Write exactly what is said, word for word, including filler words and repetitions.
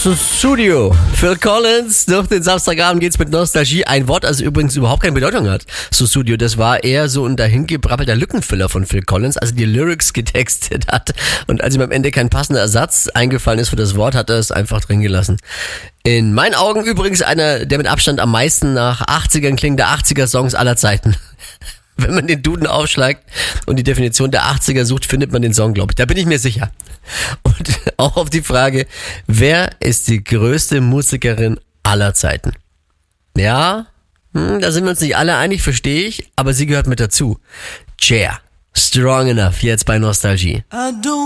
Sussudio. Phil Collins, durch den Samstagabend geht's mit Nostalgie. Ein Wort, das übrigens überhaupt keine Bedeutung hat. Sussudio, das war eher so ein dahingebrabbelter Lückenfüller von Phil Collins, als er die Lyrics getextet hat. Und als ihm am Ende kein passender Ersatz eingefallen ist für das Wort, hat er es einfach drin gelassen. In meinen Augen übrigens einer, der mit Abstand am meisten nach achtzigern klingende achtziger-Songs aller Zeiten. Wenn man den Duden aufschlägt und die Definition der achtziger sucht, findet man den Song, glaube ich. Da bin ich mir sicher. Und auch auf die Frage, wer ist die größte Musikerin aller Zeiten? Ja, hm, da sind wir uns nicht alle einig, verstehe ich, aber sie gehört mit dazu. Cher, Strong Enough, jetzt bei Nostalgie.